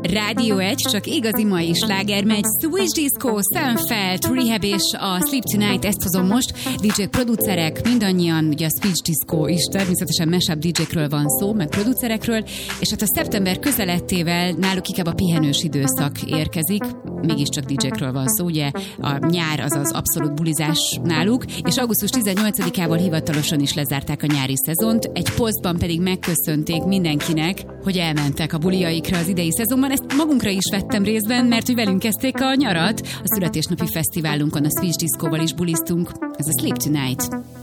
Rádió 1, csak igazi mai sláger megy. Switch Disco, Sunfelt, Rehab és a Sleep Tonight, ezt hozom most. DJ-k, producerek, mindannyian, ugye a Switch Disco is természetesen mashup DJ-kről van szó, meg producerekről, és hát a szeptember közelettével náluk inkább a pihenős időszak érkezik, mégiscsak DJ-kről van szó, ugye a nyár az az abszolút bulizás náluk, és augusztus 18-ával hivatalosan is lezárták a nyári szezont, egy posztban pedig megköszönték mindenkinek, hogy elmentek a buliaikra az idei szezonban. Ezt magunkra is vettem részben, mert hogy velünk kezdték a nyarat. A születésnapi fesztiválunkon a Switch Discoval is buliztunk. Ez a Sleep Tonight.